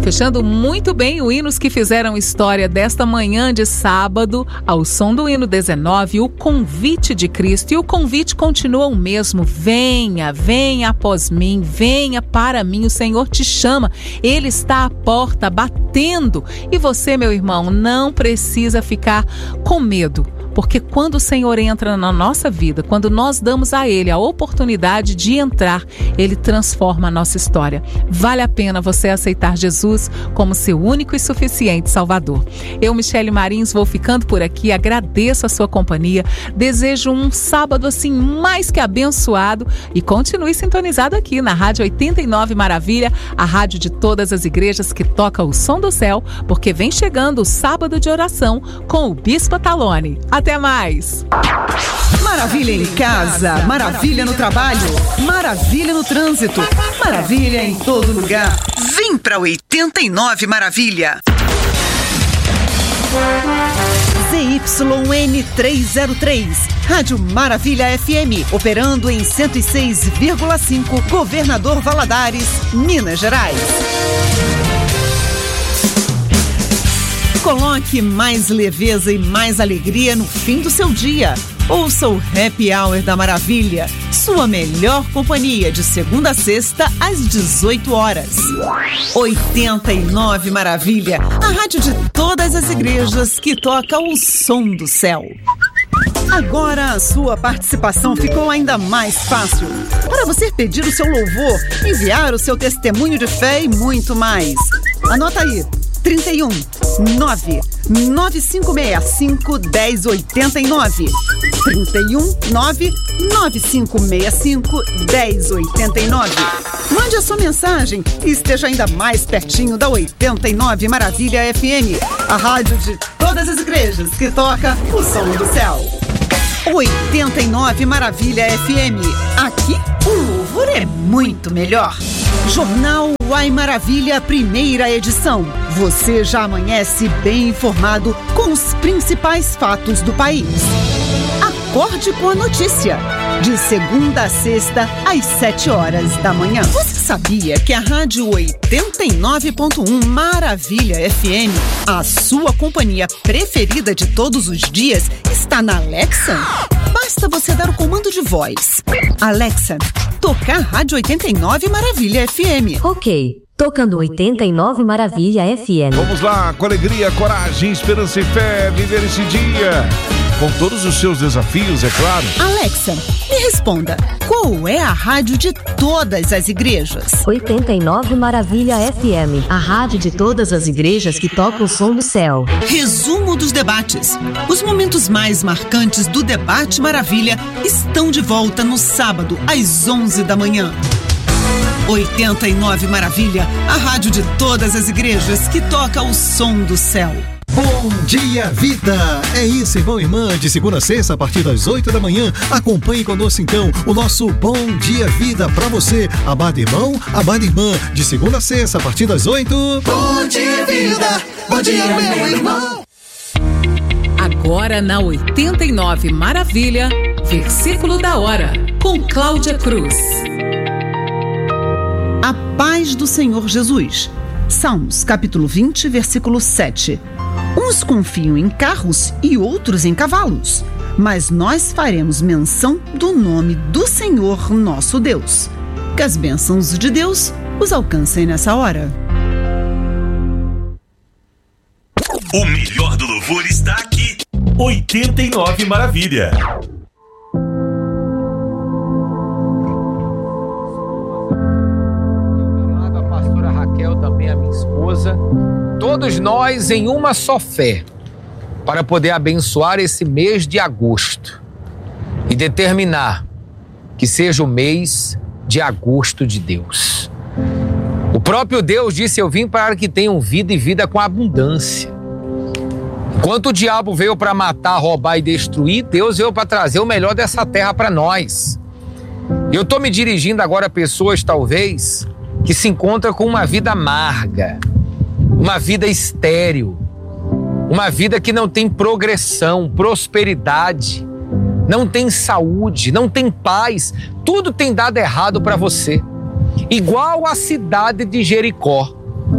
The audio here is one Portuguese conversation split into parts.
Fechando muito bem o hinos que fizeram história desta manhã de sábado, ao som do hino 19, o convite de Cristo. E o convite continua o mesmo: venha, venha após mim, venha para mim, o Senhor te chama, Ele está à porta batendo. E você, meu irmão, não precisa ficar com medo. Porque quando o Senhor entra na nossa vida, quando nós damos a Ele a oportunidade de entrar, Ele transforma a nossa história. Vale a pena você aceitar Jesus como seu único e suficiente Salvador. Eu, Michele Marins, vou ficando por aqui. Agradeço a sua companhia. Desejo um sábado assim mais que abençoado. E continue sintonizado aqui na Rádio 89 Maravilha, a rádio de todas as igrejas que toca o som do céu, porque vem chegando o sábado de oração com o Bispo Talone. Até mais! Maravilha em casa, maravilha no trabalho, maravilha no trânsito, maravilha em todo lugar. Vem pra 89 Maravilha. ZYN 303, Rádio Maravilha FM, operando em 106,5, Governador Valadares, Minas Gerais. Coloque mais leveza e mais alegria no fim do seu dia. Ouça o Happy Hour da Maravilha, sua melhor companhia de segunda a sexta às 18 horas. 89 Maravilha, a rádio de todas as igrejas que toca o som do céu. Agora a sua participação ficou ainda mais fácil. Para você pedir o seu louvor, enviar o seu testemunho de fé e muito mais. Anota aí: 31 9 9565 1089. 31 9 9565 1089. Mande a sua mensagem e esteja ainda mais pertinho da 89 Maravilha FM, a rádio de todas as igrejas que toca o som do céu. 89 Maravilha FM. Aqui o louvor é muito melhor. Jornal Uai Maravilha, primeira edição. Você já amanhece bem informado com os principais fatos do país. Acorde com a notícia. De segunda a sexta, às 7 horas da manhã. Você sabia que a Rádio 89.1 Maravilha FM, a sua companhia preferida de todos os dias, está na Alexa? Basta você dar o comando de voz: Alexa, tocar Rádio 89 Maravilha FM. Ok, tocando 89 Maravilha FM. Vamos lá, com alegria, coragem, esperança e fé, viver esse dia, com todos os seus desafios, é claro. Alexa, me responda, qual é a rádio de todas as igrejas? 89 Maravilha FM, a rádio de todas as igrejas que toca o som do céu. Resumo dos debates. Os momentos mais marcantes do Debate Maravilha estão de volta no sábado, às 11 da manhã. 89 Maravilha, a rádio de todas as igrejas que toca o som do céu. Bom dia, vida! É isso, irmão e irmã, de segunda a sexta, a partir das 8 da manhã. Acompanhe conosco, então, o nosso Bom Dia Vida pra você. Amado irmão, amada irmã, de segunda a sexta, a partir das 8. Bom dia, vida! Bom dia, meu irmão! Agora na 89 Maravilha, versículo da hora, com Cláudia Cruz. A paz do Senhor Jesus. Salmos, capítulo 20, versículo 7. Uns confiam em carros e outros em cavalos, mas nós faremos menção do nome do Senhor nosso Deus. Que as bênçãos de Deus os alcancem nessa hora. O melhor do louvor está aqui. 89 Maravilha. A pastora Raquel, também a minha esposa, todos nós em uma só fé, para poder abençoar esse mês de agosto e determinar que seja o mês de agosto de Deus. O próprio Deus disse: eu vim para que tenham vida e vida com abundância. Enquanto o diabo veio para matar, roubar e destruir, Deus veio para trazer o melhor dessa terra para nós. Eu estou me dirigindo agora a pessoas, talvez, que se encontram com uma vida amarga, uma vida estéril, uma vida que não tem progressão, prosperidade, não tem saúde, não tem paz, tudo tem dado errado para você. Igual a cidade de Jericó.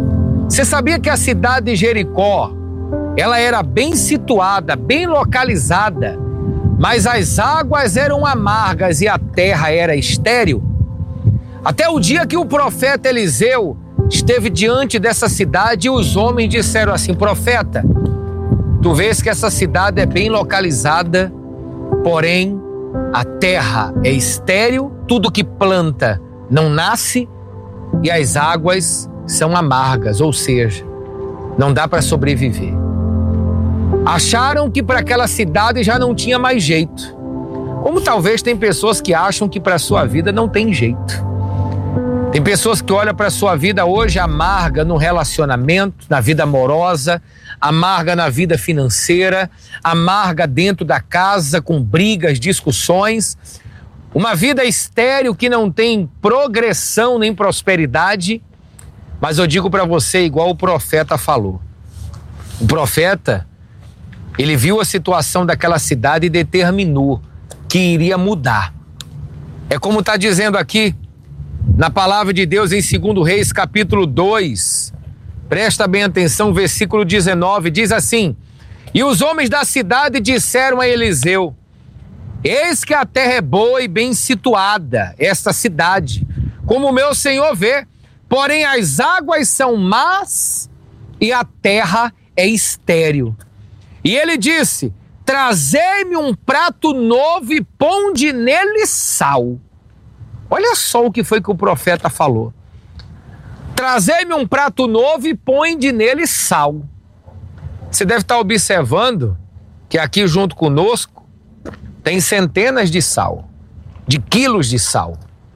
Você sabia que a cidade de Jericó, ela era bem situada, bem localizada, mas as águas eram amargas e a terra era estéril? Até o dia que o profeta Eliseu esteve diante dessa cidade e os homens disseram assim: profeta, tu vês que essa cidade é bem localizada, porém a terra é estéril, tudo que planta não nasce e as águas são amargas, ou seja, não dá para sobreviver. Acharam que para aquela cidade já não tinha mais jeito. Como talvez tem pessoas que acham que para a sua vida não tem jeito. Tem pessoas que olham para a sua vida hoje amarga no relacionamento, na vida amorosa, amarga na vida financeira, amarga dentro da casa com brigas, discussões. Uma vida estéril que não tem progressão nem prosperidade. Mas eu digo para você, igual o profeta falou. O profeta, ele viu a situação daquela cidade e determinou que iria mudar. É como está dizendo aqui na palavra de Deus em 2 Reis, capítulo 2. Presta bem atenção, versículo 19, diz assim: e os homens da cidade disseram a Eliseu: eis que a terra é boa e bem situada, esta cidade, como o meu senhor vê, porém as águas são más e a terra é estéril. E ele disse: trazei-me um prato novo e ponde nele sal. Olha só o que foi que o profeta falou. Trazei-me um prato novo e ponde nele sal. Você deve estar observando que aqui junto conosco tem centenas de sal, de quilos de sal,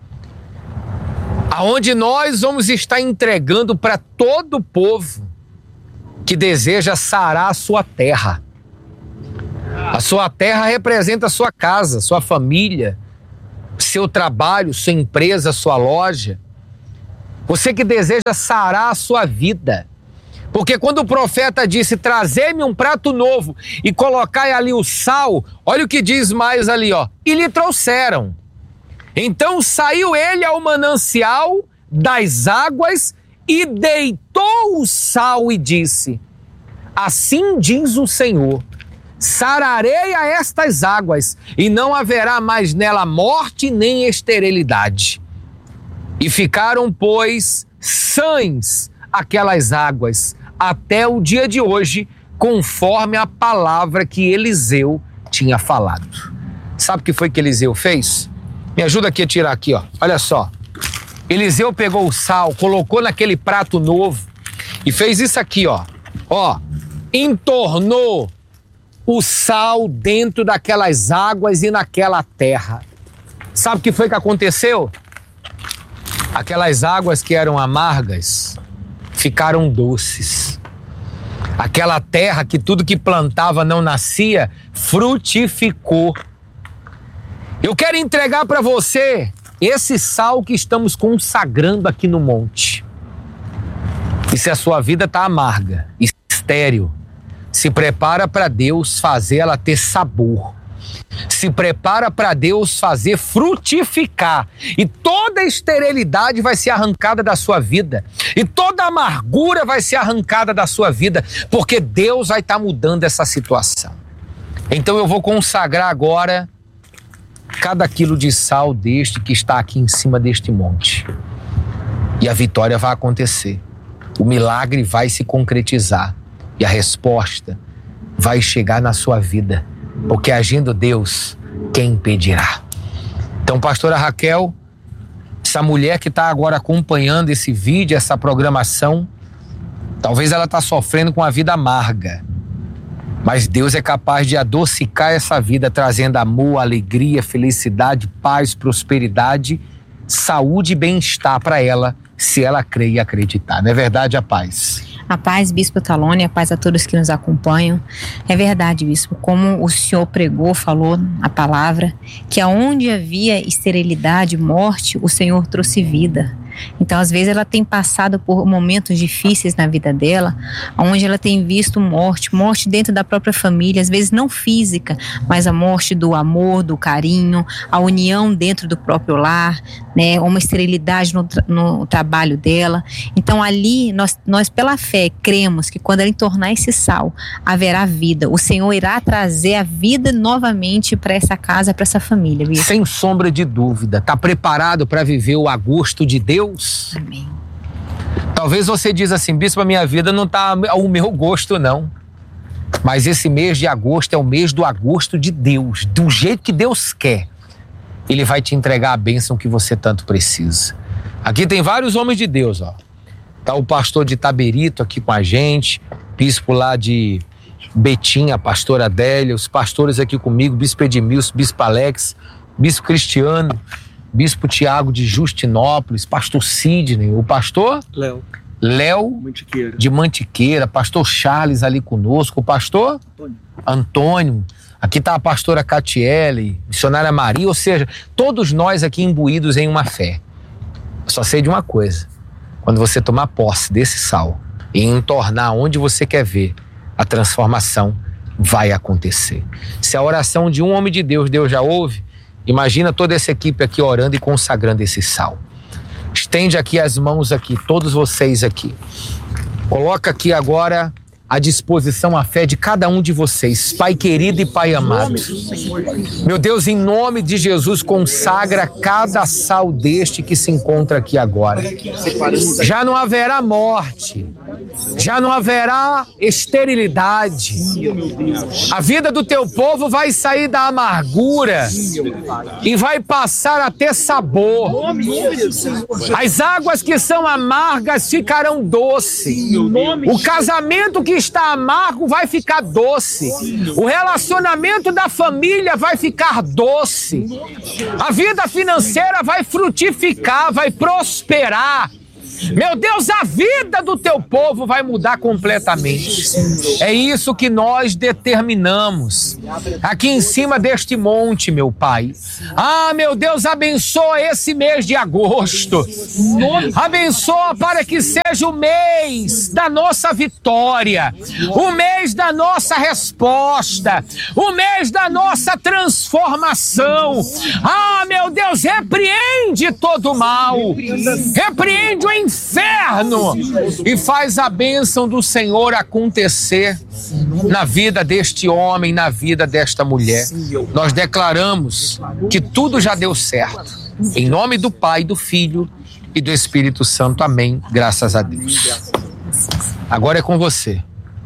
aonde nós vamos estar entregando para todo o povo que deseja sarar a sua terra. A sua terra representa a sua casa, sua família, seu trabalho, sua empresa, sua loja. Você que deseja sarar a sua vida. Porque quando o profeta disse: trazei-me um prato novo e colocai ali o sal, olha o que diz mais ali, ó. E lhe trouxeram. Então saiu ele ao manancial das águas e deitou o sal e disse: assim diz o Senhor, sararei a estas águas e não haverá mais nela morte nem esterilidade. E ficaram, pois, sãs aquelas águas até o dia de hoje, conforme a palavra que Eliseu tinha falado. Sabe o que foi que Eliseu fez? Me ajuda aqui a tirar aqui, ó. Olha só. Eliseu pegou o sal, colocou naquele prato novo e fez isso aqui, ó. Ó, entornou o sal dentro daquelas águas e naquela terra. Sabe o que foi que aconteceu? Aquelas águas que eram amargas ficaram doces. Aquela terra que tudo que plantava não nascia, frutificou. Eu quero entregar para você esse sal que estamos consagrando aqui no monte. E se a sua vida está amarga, estéril, se prepara para Deus fazer ela ter sabor. Se prepara para Deus fazer frutificar. E toda esterilidade vai ser arrancada da sua vida. E toda amargura vai ser arrancada da sua vida. Porque Deus vai estar mudando essa situação. Então eu vou consagrar agora cada quilo de sal deste que está aqui em cima deste monte. E a vitória vai acontecer. O milagre vai se concretizar. E a resposta vai chegar na sua vida. Porque agindo Deus, quem impedirá? Então, pastora Raquel, essa mulher que está agora acompanhando esse vídeo, essa programação, talvez ela está sofrendo com a vida amarga. Mas Deus é capaz de adocicar essa vida, trazendo amor, alegria, felicidade, paz, prosperidade, saúde e bem-estar para ela, se ela crer e acreditar. Não é verdade, a paz? A paz, Bispo Talone, a paz a todos que nos acompanham. É verdade, Bispo, como o senhor pregou, falou a palavra, que aonde havia esterilidade, morte, o Senhor trouxe vida. Então, às vezes, ela tem passado por momentos difíceis na vida dela, onde ela tem visto morte dentro da própria família, às vezes não física, mas a morte do amor, do carinho, a união dentro do próprio lar, né? Uma esterilidade no trabalho dela. Então, ali, nós pela fé, cremos que quando ela entornar esse sal, haverá vida. O Senhor irá trazer a vida novamente para essa casa, para essa família. Bispo. Sem sombra de dúvida. Está preparado para viver o agosto de Deus? Amém. Talvez você diz assim, bispo, a minha vida não está ao meu gosto, não. Mas esse mês de agosto é o mês do agosto de Deus. Do jeito que Deus quer. Ele vai te entregar a bênção que você tanto precisa. Aqui tem vários homens de Deus, ó. Tá o pastor de Taberito aqui com a gente, bispo lá de Betim, a pastora Adélia, os pastores aqui comigo, bispo Edmilson, bispo Alex, bispo Cristiano, bispo Tiago de Justinópolis, pastor Sidney, o pastor Léo de Mantiqueira, pastor Charles ali conosco, o pastor Antônio. Aqui está a pastora Catiele, missionária Maria, ou seja, todos nós aqui imbuídos em uma fé. Só sei de uma coisa, quando você tomar posse desse sal e entornar onde você quer ver, a transformação vai acontecer. Se a oração de um homem de Deus, Deus já ouve, imagina toda essa equipe aqui orando e consagrando esse sal. Estende aqui as mãos aqui, todos vocês aqui. Coloca aqui agora à disposição a fé de cada um de vocês, Pai querido e Pai amado. Meu Deus, em nome de Jesus, consagra cada sal deste que se encontra aqui agora. Já não haverá morte, já não haverá esterilidade. A vida do teu povo vai sair da amargura e vai passar a ter sabor. As águas que são amargas ficarão doces. O casamento que está amargo vai ficar doce. O relacionamento da família vai ficar doce. A vida financeira vai frutificar, vai prosperar. Meu Deus, a vida do teu povo vai mudar completamente. É isso que nós determinamos aqui em cima deste monte, meu Pai. Ah, meu Deus, abençoa esse mês de agosto. Abençoa para que seja o mês da nossa vitória, o mês da nossa resposta, o mês da nossa transformação. Ah, meu Deus, repreende todo o mal, repreende o inferno e faz a bênção do Senhor acontecer na vida deste homem, na vida desta mulher. Nós declaramos que tudo já deu certo. Em nome do Pai, do Filho e do Espírito Santo. Amém. Graças a Deus. Agora é com você.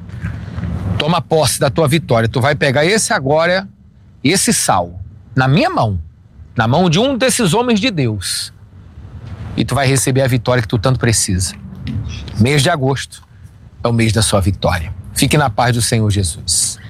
Toma posse da tua vitória. Tu vai pegar esse agora, esse sal, na minha mão, na mão de um desses homens de Deus. E tu vai receber a vitória que tu tanto precisa. Mês de agosto é o mês da sua vitória. Fique na paz do Senhor Jesus.